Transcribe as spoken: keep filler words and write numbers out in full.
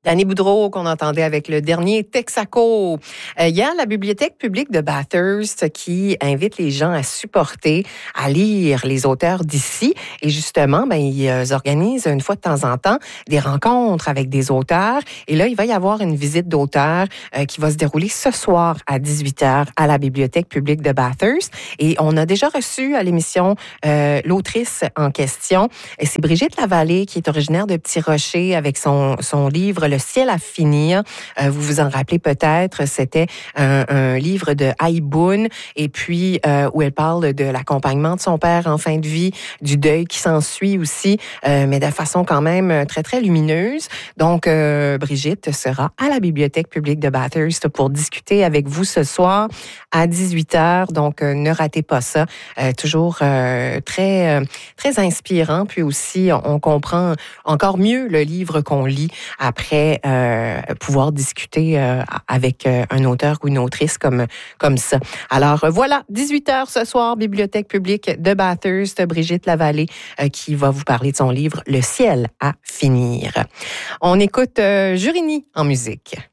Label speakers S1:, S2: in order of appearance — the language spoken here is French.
S1: Danny Boudreau, qu'on entendait avec le dernier Texaco. Euh, il y a la Bibliothèque publique de Bathurst qui invite les gens à supporter, à lire les auteurs d'ici. Et justement, ben, ils organisent une fois de temps en temps des rencontres avec des auteurs. Et là, il va y avoir une visite d'auteurs euh, qui va se dérouler ce soir à dix-huit heures à la Bibliothèque publique de Bathurst. Et on a déjà reçu à l'émission euh, l'autrice en question. Et c'est Brigitte Lavallée, qui est originaire de Petit-Rocher, avec son, son livre Le ciel à finir. Euh, vous vous en rappelez peut-être, c'était un, un livre de Ai Boon, et puis euh, où elle parle de l'accompagnement de son père en fin de vie, du deuil qui s'ensuit aussi, euh, mais de façon quand même très, très lumineuse. Donc, euh, Brigitte sera à la Bibliothèque publique de Bathurst pour discuter avec vous ce soir à dix-huit heures. Donc, euh, ne ratez pas ça. Euh, toujours euh, très, euh, très inspirant. Puis aussi, on, on comprend encore mieux le livre qu'on lit après Euh, pouvoir discuter euh, avec euh, un auteur ou une autrice comme, comme ça. Alors euh, voilà, dix-huit heures ce soir, Bibliothèque publique de Bathurst, Brigitte Lavallée euh, qui va vous parler de son livre Le ciel à finir. On écoute euh, Jurini en musique.